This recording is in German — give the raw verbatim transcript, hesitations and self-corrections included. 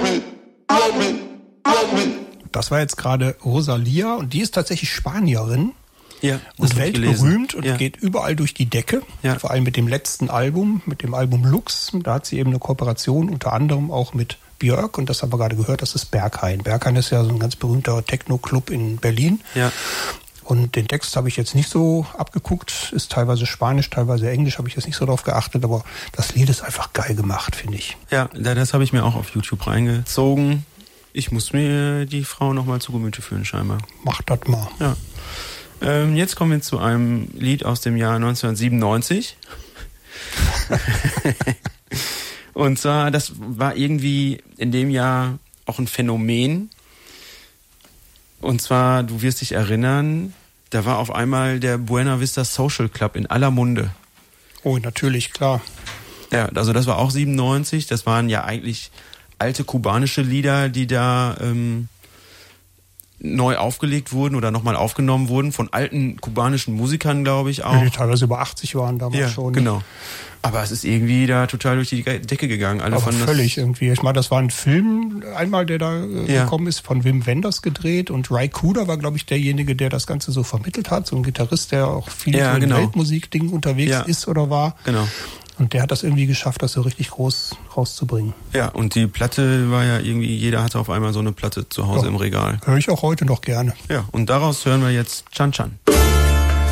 Das war jetzt gerade Rosalia und die ist tatsächlich Spanierin. Ja, und weltberühmt und ja. geht überall durch die Decke. Ja. Vor allem mit dem letzten Album, mit dem Album Lux. Da hat sie eben eine Kooperation, unter anderem auch mit Björk. Und das haben wir gerade gehört, das ist Berghain. Berghain ist ja so ein ganz berühmter Techno-Club in Berlin. Ja. Und den Text habe ich jetzt nicht so abgeguckt. Ist teilweise Spanisch, teilweise Englisch, habe ich jetzt nicht so drauf geachtet. Aber das Lied ist einfach geil gemacht, finde ich. Ja, das habe ich mir auch auf YouTube reingezogen. Ich muss mir die Frau nochmal zu Gemüte führen, scheinbar. Mach das mal. Ja. Ähm, jetzt kommen wir zu einem Lied aus dem Jahr neunzehnhundertsiebenundneunzig. Und zwar, das war irgendwie in dem Jahr auch ein Phänomen. Und zwar, du wirst dich erinnern, da war auf einmal der Buena Vista Social Club in aller Munde. Oh, natürlich, klar. Ja, also das war auch siebenundneunzig. Das waren ja eigentlich alte kubanische Lieder, die da ähm, neu aufgelegt wurden oder nochmal aufgenommen wurden von alten kubanischen Musikern, glaube ich auch. Die teilweise über achtzig waren damals ja, schon. Genau. Aber es ist irgendwie da total durch die Decke gegangen. Alle Aber fanden völlig das irgendwie. Ich meine, das war ein Film einmal, der da äh, Ja. gekommen ist, von Wim Wenders gedreht. Und Ry Cooder war, glaube ich, derjenige, der das Ganze so vermittelt hat. So ein Gitarrist, der auch viel Ja, so in genau. Weltmusikdingen unterwegs Ja. ist oder war. Genau. Und der hat das irgendwie geschafft, das so richtig groß rauszubringen. Ja, und die Platte war ja irgendwie, jeder hatte auf einmal so eine Platte zu Hause Ja. im Regal. Höre ich auch heute noch gerne. Ja, und daraus hören wir jetzt Chan Chan.